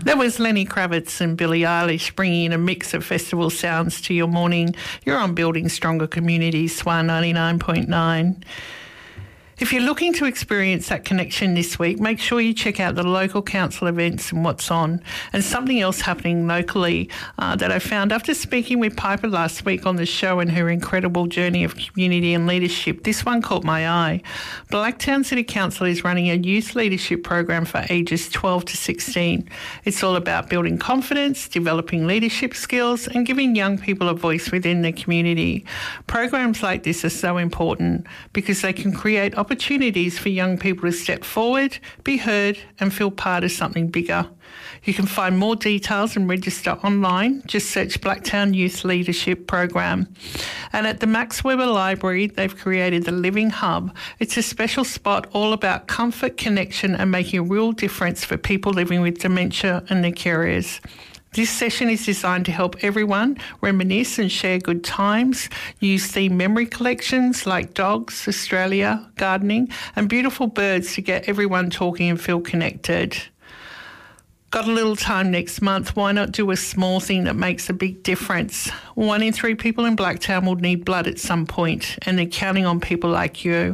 That was Lenny Kravitz and Billie Eilish bringing in a mix of festival sounds to your morning. You're on Building Stronger Communities, SWAR 99.9. If you're looking to experience that connection this week, make sure you check out the local council events and what's on. And something else happening locally that I found after speaking with Piper last week on the show and her incredible journey of community and leadership, this one caught my eye. Blacktown City Council is running a youth leadership program for ages 12 to 16. It's all about building confidence, developing leadership skills and giving young people a voice within the community. Programs like this are so important because they can create opportunities for young people to step forward, be heard and feel part of something bigger. You can find more details and register online. Just search Blacktown Youth Leadership Program. And at the Max Weber Library, they've created the Living Hub. It's a special spot all about comfort, connection and making a real difference for people living with dementia and their carers. This session is designed to help everyone reminisce and share good times, use themed memory collections like dogs, Australia, gardening and beautiful birds to get everyone talking and feel connected. Got a little time next month, why not do a small thing that makes a big difference? 1 in 3 people in Blacktown will need blood at some point and they're counting on people like you.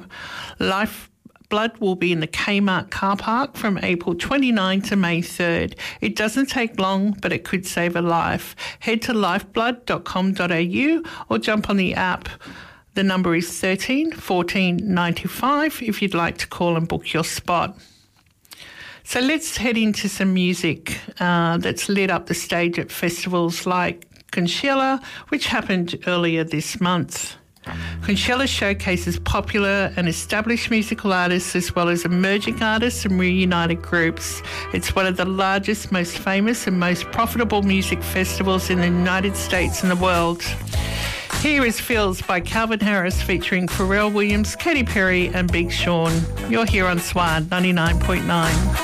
Blood will be in the Kmart car park from April 29 to May 3rd. It doesn't take long, but it could save a life. Head to lifeblood.com.au or jump on the app. The number is 13 14 95 if you'd like to call and book your spot. So let's head into some music that's lit up the stage at festivals like Coachella, which happened earlier this month. Coachella showcases popular and established musical artists as well as emerging artists and reunited groups. It's one of the largest, most famous and most profitable music festivals in the United States and the world. Here is Feels by Calvin Harris featuring Pharrell Williams, Katy Perry and Big Sean. You're here on SWAR 99.9.